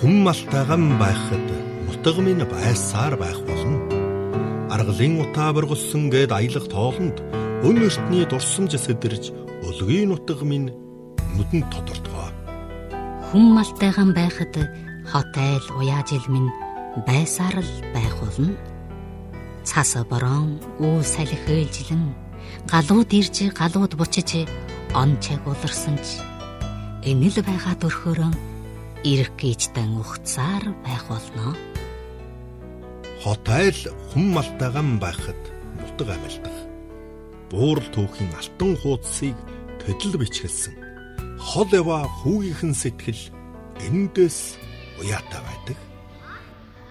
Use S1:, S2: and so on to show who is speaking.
S1: Хүн малтайган байхад нутаг минь байсаар байх болно. Аргалын утаа бургалсан гээд аялах тоолонд өн эртний дурсамж сэдэрж өлгийн нутаг минь нүдэнд тодортгоо.
S2: Хүн малтайган байхад хот айл уяажил минь байсаар л байх болно. Цас борон үл салхи ээлжилэн галууд ирж галууд бучиж он чаг уларсан ч энэл байгаа дөрхөөрөн ирэх гीचтэн ухцаар байх болно.
S1: Хот айл хүн малтайган байхад нутаг амилдах. Буурал түүхийн алтан хуудсыг төдөл бичгэлсэн. Хол ява хүүгийнхэн сэтгэл эндээс уяатай байдаг.